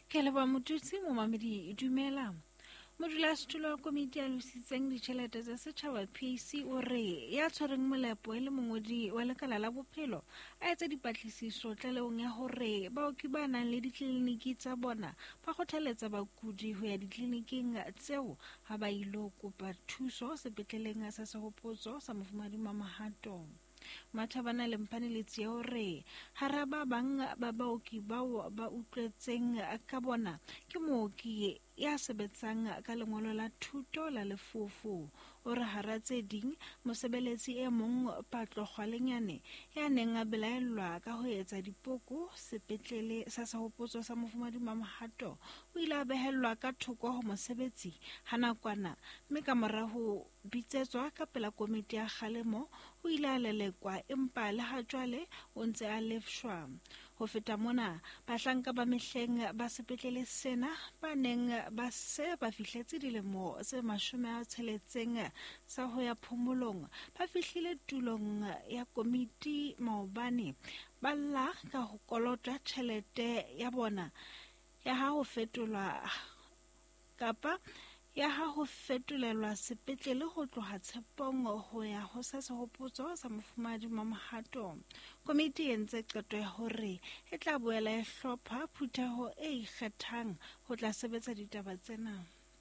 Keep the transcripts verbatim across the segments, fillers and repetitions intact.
Ke leba motutsi mo mamedi dumela. Modulasetulo wa komiti ya lositseng ditjhelete tsa setjhaba P A C o re ya tshwereng molepo e le mongodi wa lekala la bophelo a etsa dipatlisiso tlalehong ya hore baoki ba nang le ditleliniki tsa bona ba kgothaletsa bakudi ho ya ditleliniking tseo ha ba ilo kopa thuso sepetleleng sa sehopotso sa Mofumahadi Mamahato. Mathabana le mpane le tsia hore hara ba bang ba baoki bao ba utlwetseng ka bona ke mooki ya sebetsang ka lengolo la thuto la lefofu o re hara tse ding mosebeletsi e mong Patlokgwalenyane ya neng a belaellwa ka ho etsa dipoko sepetlele sa sehopotso sa Mofumahadi Mamahato o ile a behellwa ka thoko ho mosebetsi ha nakwana mme ka mora ho bitsetswa ka pela komiti ya kgalemo o ile a lelekwa empa le ha jwale o ntse a lefshwa. Ho feta mona bahlanka ba mehleng ba sepetlele sena ba neng ba se ba fihletse dilemo tse mashome a tsheletseng sa ho ya phomolong ba fihlile tulong ya komiti maobane ba lla ka ho kolotwa tjhelete ya bona ya ha ho fetolwa kapa ya ha ho fetolelwa sepetlele ho tloha Tshepong ho ya ho sa sehopotso sa Mofumahadi Mamahato. Komiti e entse qeto ya hore e tla boela e hlopha phutheho e ikgethang ho tla sebetsa ditaba tsena.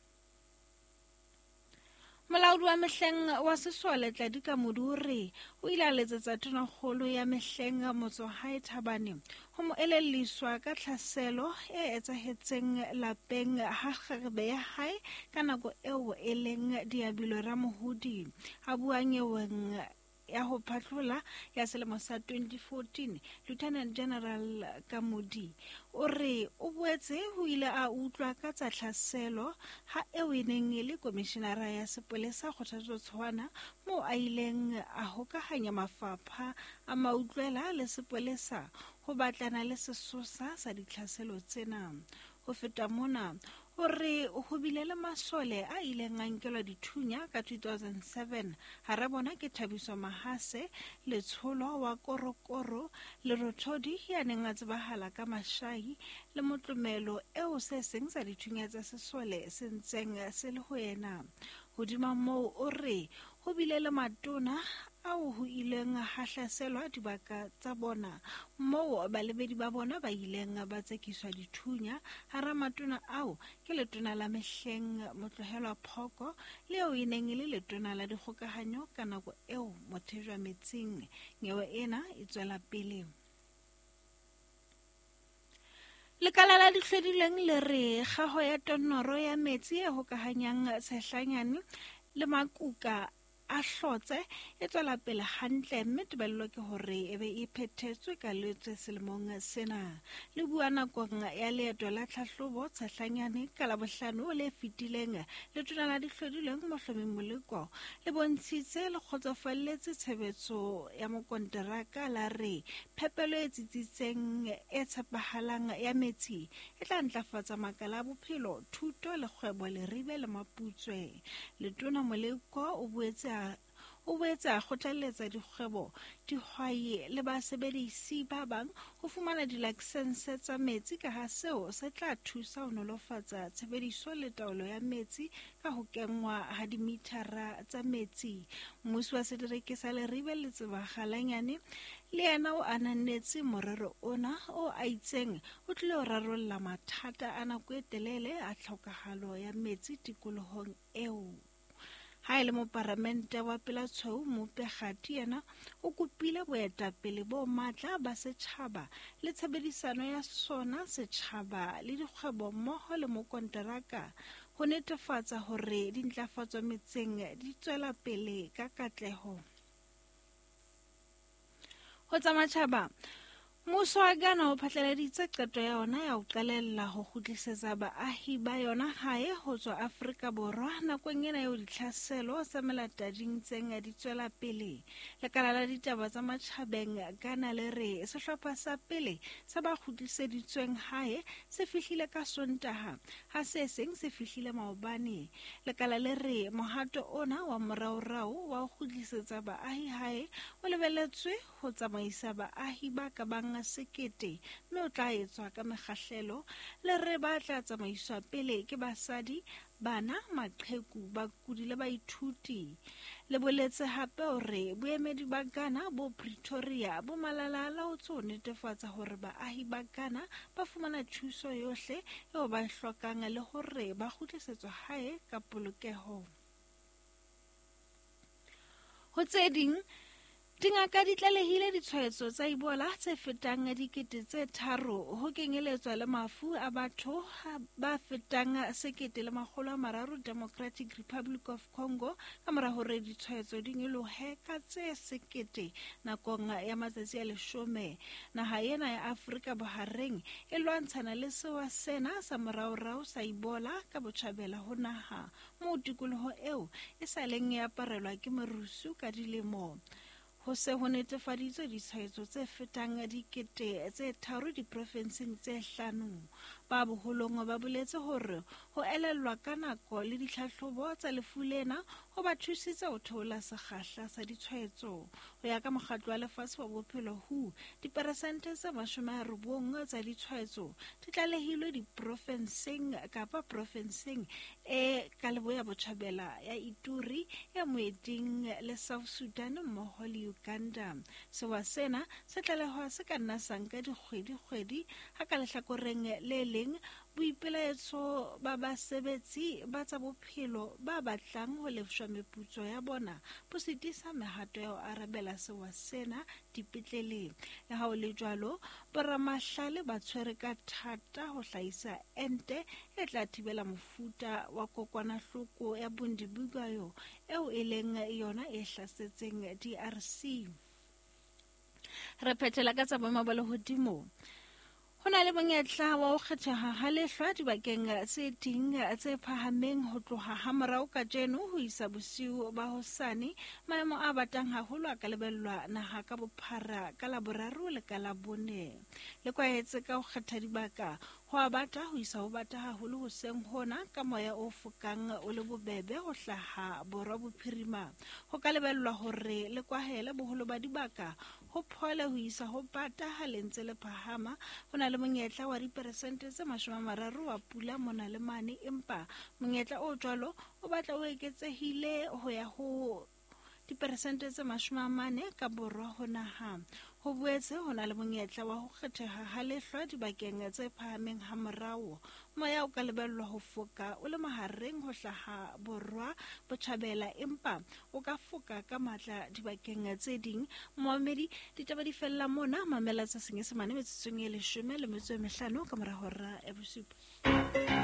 Molaodi wa mehleng wa Sesole Tladika Muduri o ile a letsetsa tonakgolo ya mehleng Motsohae Thabane ho mo elelliswa ka tlhaselo e etsahetseng lapeng ha kgarebe ya hae ka nako eo e leng diabilo Ramohodi a buang eweng ya ho phatlola ya selemo sa twenty fourteen. Lieutenant General Kamudi o re o boetse ho ile a utlwa ka tsa tlhaselo ha eo e neng e le komishenara ya sepolesa Kgothatso Tshwana moo a ileng a hokahanya mafapha a mautlwela le sepolesa ho batlana le sesosa sa ditlhaselo tsena. Ho feta mona o re ho bile le masole a ileng a nkelwa dithunya ka two thousand seven hara bona ke Thabiso Mahase, Letsholo wa Korokoro le Rothodi ya neng a tsebahala ka Mashai le motlomelo eo se seng sa dithunya tsa sesole se ntseng se le ho yena. Hodima moo o re ho bile le matona ao ho ileng ha hlaselwa dibaka tsa bona moo balebedi ba bona ba ileng ba tsekiswa dithunya. Hara matona ao ke letona la mehleng Motlohelwa Phoko leo e neng e le letona la dikgokahanyo ka nako eo Mothejwa Metsing. Nyewe ena e tswela pele. Lekala la dihlwedileng le re kgaho ya tonoro ya metsi e hokahanyang Tshehlanyane le Makuka a hlotse e tswela pele hantle mme tebello ke hore e be e phethetswe ka letswe selemong sena. Le bua nakong ya leeto la tlhahlobo Tshehlanyane ka Labohlano le fetileng letona la dihlwedileng Mohlomi Moleko le bontshitse le kgotsofalletse tshebetso ya mokonteraka la re phepelo e tsitsitseng e tshepahalang ya metsi e tla ntlafatsa makala a bophelo, thuto le kgwebo leribe le maputswe. Letona Moleko o boetse o boetse a kgothaletsa dikgwebo, dihwai le basebedisi ba bang ho fumana dilaksense tsa metsi ka ha seo se tla thusa ho nolofatsa tshebediso le taolo ya metsi ka ho kenngwa ha dimithara tsa metsi. Mmuso wa Sedereke sa Leribe le Tsebagalanyane le yena o ananetse morero ona o a itseng o tlile ho rarolla mathata a nako e telele a tlhokahalo ya metsi tikolohong eo. Ha ele moparamente wa Pelatshweu Mopekgati yena o kopile boetapele bo matla ba setjhaba le tshebedisano ya sona setjhaba le dikgwebo mmoho le mokonteraka ho netefatsa hore dintlafatso metseng di tswela pele ka katleho. Ho tsa matjhaba, mmuso wa Ghana o phatlaladitse qeto ya ona ya ho qalella ho kgutlisetsa baahi ba yona hae ho tswa Afrika Borwa nakong ena eo ditlhaselo tsa melatading tse di tswela pele. Lekala la ditaba tsa matjhabeng Ghana le re sehlopha sa pele sa ba kgutliseditsweng hae se fihlile ka Sontaha ha se seng se fihlile maobane. Lekala le re mohato ona wa moraorao wa ho kgutlisetsa baahi hae o lebelletswe ho tsamaisa baahi ba ka bang fetang sekete mme o tla etswa ka mekgahlelo le re ba tla tsamaiswa pele ke basadi bana maqheku bakudi le baithuti le boletse hape hore boemedi ba Ghana bo Pretoria bo malala-a-laotswe ho netefatsa hore baahi ba Ghana ba fumana thuso yohle eo ba e hlokang le hore ba kgutlisetswa hae ka polokeho. Ho tse ding dingaka di tlalehile ditshwaetso tsa Ebola tse fetang dikete tse tharo ho kenyeletswa le mafu a batho ba fetang sekete le makgolo a mararo Democratic Republic of Congo ka mora hore ditshwaetso di nyolohe ka tse sekete nakong ya matsatsi a leshome. Naha ena ya Afrika Bohareng e lwantshana le sewa sena sa moraorao sa Ebola ka botjhabela ho naha moo tikoloho eo e sa leng ya parelwa ke merusu ka dilemo. Ho se ho netefaditswe ditshwaetso tse fetang dikete tse tharo diprofenseng tse hlano. Ba boholong ba boletse hore ho elellwa ka nako le ditlhahlobo tsa lefu lena ho ba thusitse ho theola sekgahla sa ditshwaetso. Ho ya ka mokgatlo wa lefatshe wa bophelo W H O, diperesente tse mashome a robong tsa ditshwaetso di tlalehilwe diprofenseng kapa profenseng e ka leboya botjhabela ya Ituri, ya Moeding le South Sudan mmoho le Uganda. Sewa sena se tlalehwa se ka nna sa nka dikgwedi-kgwedi ha ka lehlakoreng le leng boipelaetso ba basebetsi ba tsa bophelo ba batlang ho lefshwa meputso ya bona bo sitisa mehato ya ho arabela sewa sena dipetleleng. Le ha o le jwalo, boramahlale ba tshwere ka thata ho hlahisa ente e tla thibela mofuta wa kokwanahloko ya Bundibugyo eo e leng yona e hlasetseng D R C. Re phethela ka tsa boemo ba lehodimo. Ho na le monyetla wa ho kgetheha ha lehlwa dibakeng tse ding tse phahameng ho tloha ha morao ka jeno ho isa bosiu ba hosane. Maemo a batang haholo a ka lebellwa naha ka bophara ka Laboraro le ka Labone. Le kwaetse ka ho kgetha dibaka ho a bata ho isa ho bata haholo hoseng hona ka moya o fokang o le bobebe ho hlaha Borwa Bophirima. Ho ka lebellwa hore le kwahele boholo ba dibaka ho phole ho isa ho bata ha lentse le phahama. Ho na le monyetla wa diperesente tse mashome a mararo wa pula mona le mane, empa monyetla o jwalo o batla o eketsehile ho ya ho diperesente tse mashome a mane ka borwa ho naha. Ho boetse ho na le monyetla wa ho kgetheha ha lehlwa dibakeng tse phahameng ha morao. Moya o ka lebellwa ho foka o le mahareng ho hlaha Borwa Botjhabela, empa o ka foka ka matla dibakeng tse ding. Mohamedi ditaba di fella mona, mamela tsa Senyesemane metsotsong e leshome le metso e mehlano ka mora hora ya bosupa.